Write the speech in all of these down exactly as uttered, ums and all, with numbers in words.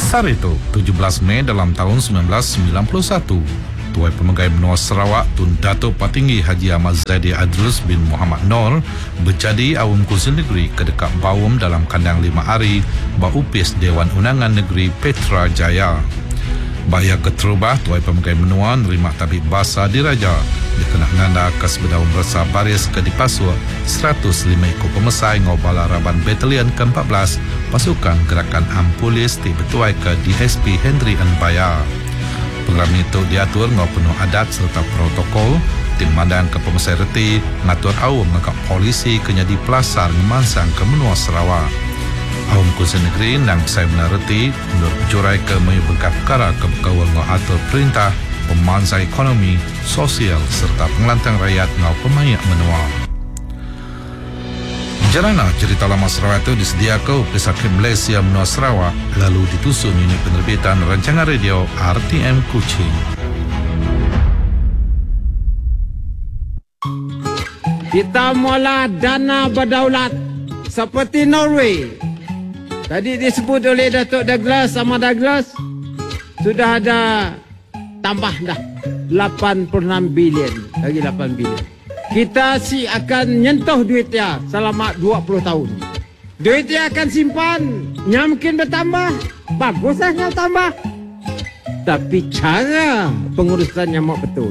Sehari itu, tujuh belas Mei dalam tahun sembilan belas sembilan puluh satu, Tuai Pemegai Menua Sarawak Tun Datuk Patinggi Haji Ahmad Zaidi Adrus bin Muhammad Nor berjadi awam kursi negeri kedekat Bawum dalam kandang lima hari Baupis Dewan Undangan Negeri Petra Jaya. Bahaya keterubah Tuai Pemegai Menua nerima tabik bahasa diraja dikenak nganda kas berdaun bersa baris ke dipasua seratus lima ekor pemesai ngobala Raban Batalion ke empat belas pasukan gerakan Ampulis ti bertuai ke D S P Henry Anbaya. Program itu diatur ngau penuh adat serta protokol tim mandan ke pemesai reti ngatur awam ngakak polisi kenyadi pelasar ngemansang ke Menua Sarawak. Awam kursi negeri nang saya benar reti menurut jurai ke menyebabkan perkara ke berkawal ngau atur perintah pemansai ekonomi, sosial serta pengelantang rakyat ngau pemayak menua. Jarana cerita lama Sarawak itu disediakan oleh Pesakit Malaysia Menua Sarawak lalu ditusun unit penerbitan rancangan radio R T M Kuching. Kita mula dana berdaulat seperti Norway. Tadi disebut oleh Datuk Douglas sama Douglas sudah ada tambah dah lapan puluh enam bilion lagi lapan bilion. Kita si akan nyentuh duit dia selama dua puluh tahun. Duit dia akan simpan, nya mungkin bertambah. Baguslah nya tambah. Tapi cara pengurusannya mau betul.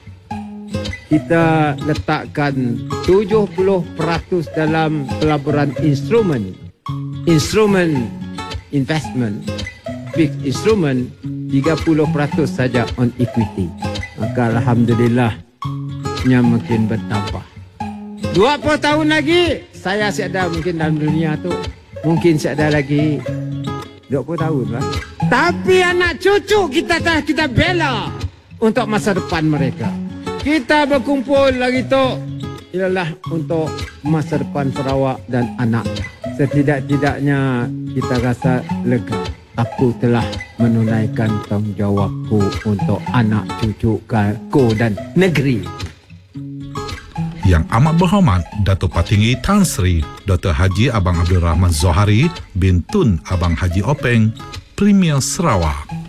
Kita letakkan tujuh puluh peratus dalam pelaburan instrumen. Instrumen investment. Fixed instrument tiga puluh peratus saja on equity. Maka alhamdulillah nya makin bertambah. dua puluh tahun lagi saya siada mungkin dalam dunia tu. Mungkin siada lagi dua puluh tahun lah. Tapi anak cucu kita dah kita bela untuk masa depan mereka. Kita berkumpul lagi tu ialah untuk masa depan Sarawak dan anaknya. Setidak-tidaknya kita rasa lega. Aku telah menunaikan tanggungjawabku untuk anak cucuku dan negeri. Yang amat berhormat Datuk Patinggi Tan Sri Doktor Haji Abang Abdul Rahman Zohari bin Tun Abang Haji Openg, Premier Sarawak.